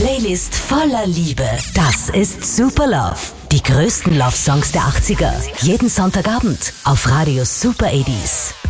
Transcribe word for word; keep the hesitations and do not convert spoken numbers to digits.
Playlist voller Liebe. Das ist Super Love. Die größten Love-Songs der achtziger. Jeden Sonntagabend auf Radio Super achtziger.